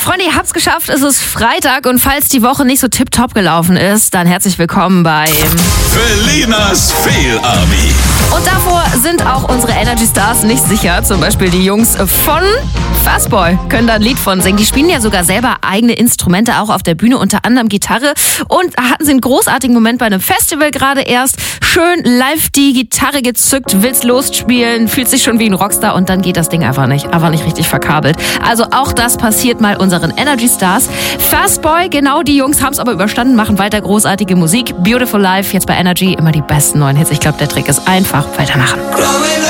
Freunde, ihr habt's geschafft, es ist Freitag und falls die Woche nicht so tipptopp gelaufen ist, dann herzlich willkommen bei Felinas Feel-Army. Und davor sind auch unsere Energy Stars nicht sicher. Zum Beispiel die Jungs von Fastboy können da ein Lied von singen. Die spielen ja sogar selber eigene Instrumente, auch auf der Bühne, unter anderem Gitarre. Und hatten sie einen großartigen Moment bei einem Festival gerade erst. Schön live die Gitarre gezückt, willst losspielen, fühlt sich schon wie ein Rockstar und dann geht das Ding einfach nicht richtig verkabelt. Also auch das passiert mal unseren Energy Stars. Fastboy, genau die Jungs haben es aber überstanden, machen weiter großartige Musik. Beautiful Life, jetzt bei Energy, immer die besten neuen Hits. Ich glaube, der Trick ist einfach weitermachen.